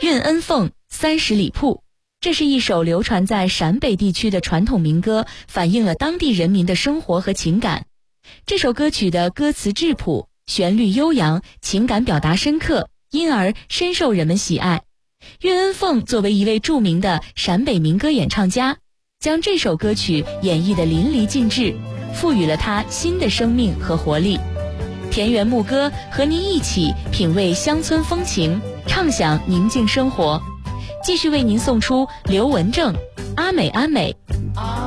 运恩凤30里铺。这是一首流传在陕北地区的传统民歌，反映了当地人民的生活和情感。这首歌曲的歌词质朴，旋律悠扬，情感表达深刻，因而深受人们喜爱。运恩凤作为一位著名的陕北民歌演唱家，将这首歌曲演绎得淋漓尽致，赋予了它新的生命和活力。田园牧歌和您一起品味乡村风情，畅享宁静生活。继续为您送出刘文正、阿美阿美。